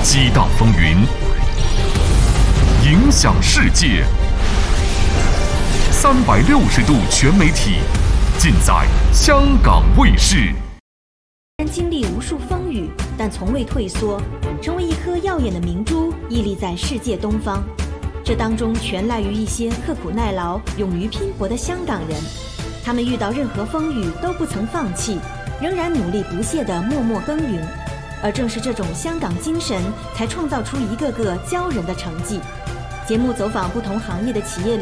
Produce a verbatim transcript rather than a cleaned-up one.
激荡风云，影响世界。三百六十度全媒体，尽在香港卫视。 经历无数风雨，但从未退缩，成为一颗耀眼的明珠，屹立在世界东方。这当中全赖于一些刻苦耐劳、勇于拼搏的香港人。他们遇到任何风雨都不曾放弃，仍然努力不懈地默默耕耘。而正是这种香港精神，才创造出一个个骄人的成绩。节目走访不同行业的企业里。